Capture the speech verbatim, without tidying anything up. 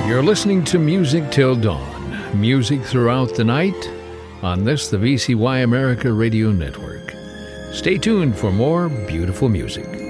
You're listening to Music Till Dawn, music throughout the night on this, the V C Y America Radio Network. Stay tuned for more beautiful music.